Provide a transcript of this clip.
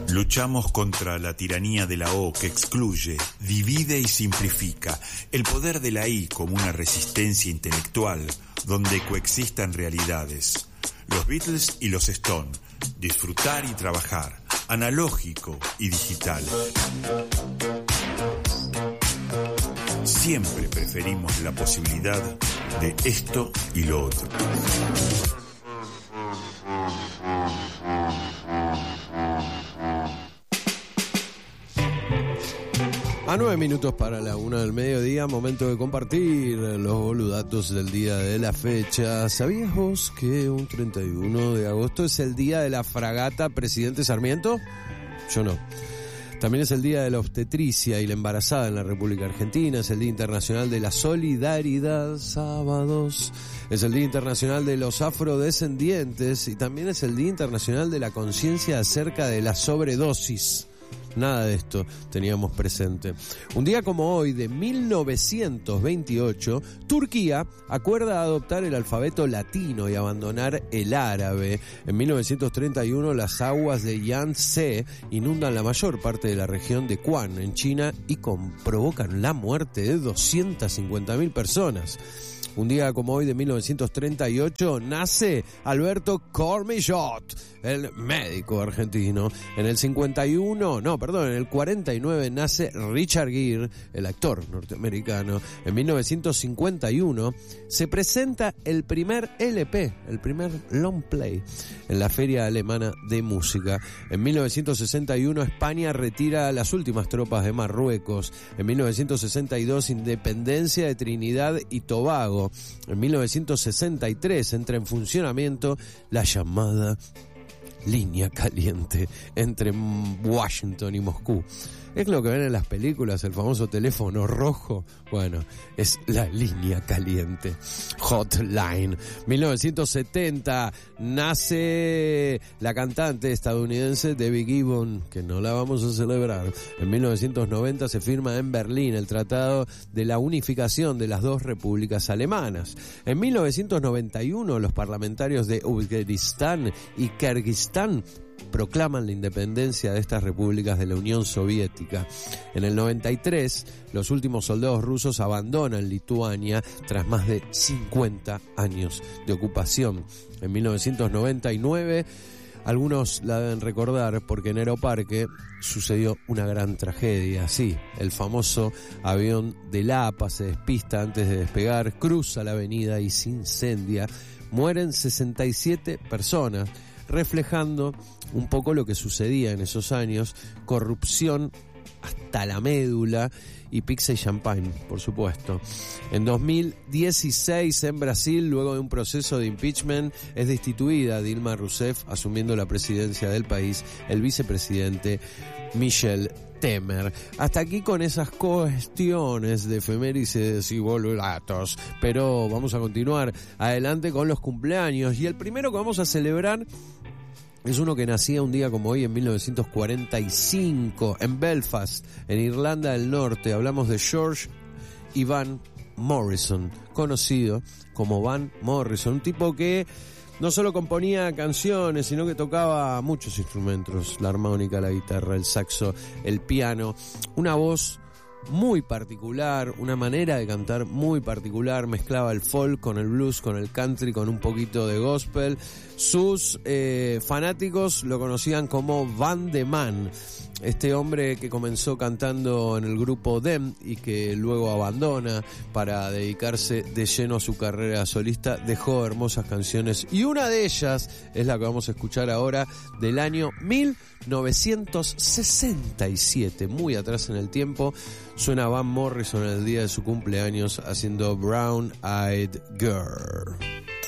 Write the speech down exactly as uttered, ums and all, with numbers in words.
Luchamos contra la tiranía de la O que excluye, divide y simplifica, el poder de la I como una resistencia intelectual donde coexistan realidades. Los Beatles y los Stones, disfrutar y trabajar, analógico y digital. Siempre preferimos la posibilidad de esto y lo otro. A nueve minutos para la una del mediodía, momento de compartir los boludatos del día de la fecha. ¿Sabías vos que un treinta y uno de agosto es el día de la fragata Presidente Sarmiento? Yo no. También es el día de la obstetricia y la embarazada en la República Argentina, es el Día Internacional de la Solidaridad, sábados, es el Día Internacional de los Afrodescendientes y también es el Día Internacional de la Conciencia acerca de la sobredosis. Nada de esto teníamos presente. Un día como hoy, de mil novecientos veintiocho, Turquía acuerda adoptar el alfabeto latino y abandonar el árabe. En mil novecientos treinta y uno, las aguas de Yangtze inundan la mayor parte de la región de Guan, en China, y con, provocan la muerte de doscientas cincuenta mil personas. Un día como hoy de mil novecientos treinta y ocho nace Alberto Cormillot, el médico argentino. En el cincuenta y uno, no, perdón, en el cuarenta y nueve nace Richard Gere, el actor norteamericano. En mil novecientos cincuenta y uno se presenta el primer L P, el primer long play, en la Feria Alemana de Música. En mil novecientos sesenta y uno España retira las últimas tropas de Marruecos. En mil novecientos sesenta y dos independencia de Trinidad y Tobago. En mil novecientos sesenta y tres entra en funcionamiento la llamada línea caliente entre Washington y Moscú. Es lo que ven en las películas, el famoso teléfono rojo. Bueno, es la línea caliente. Hotline. mil novecientos setenta nace la cantante estadounidense Debbie Gibbon, que no la vamos a celebrar. En mil novecientos noventa se firma en Berlín el Tratado de la Unificación de las dos repúblicas alemanas. En mil novecientos noventa y uno los parlamentarios de Uzbekistán y Kirguistán proclaman la independencia de estas repúblicas de la Unión Soviética. En el noventa y tres, los últimos soldados rusos abandonan Lituania tras más de cincuenta años de ocupación. En mil novecientos noventa y nueve, algunos la deben recordar porque en Aeroparque sucedió una gran tragedia. Sí, el famoso avión del A P A se despista antes de despegar, cruza la avenida y se incendia. Mueren sesenta y siete personas, reflejando un poco lo que sucedía en esos años: corrupción hasta la médula y pizza y champagne, por supuesto. En dos mil dieciséis, en Brasil, luego de un proceso de impeachment, es destituida Dilma Rousseff, asumiendo la presidencia del país el vicepresidente Michel Temer. Hasta aquí con esas cuestiones de efemérides y boludatos, pero vamos a continuar adelante con los cumpleaños, y el primero que vamos a celebrar es uno que nacía un día como hoy en mil novecientos cuarenta y cinco en Belfast, en Irlanda del Norte. Hablamos de George Van Morrison, conocido como Van Morrison, un tipo que no solo componía canciones, sino que tocaba muchos instrumentos: la armónica, la guitarra, el saxo, el piano, una voz muy particular, una manera de cantar muy particular. Mezclaba el folk con el blues, con el country, con un poquito de gospel. Sus eh, fanáticos lo conocían como Van de Man. Este hombre que comenzó cantando en el grupo Them y que luego abandona para dedicarse de lleno a su carrera solista, dejó hermosas canciones, y una de ellas es la que vamos a escuchar ahora, del año mil novecientos sesenta y siete, muy atrás en el tiempo. Suena Van Morrison en el día de su cumpleaños haciendo Brown Eyed Girl.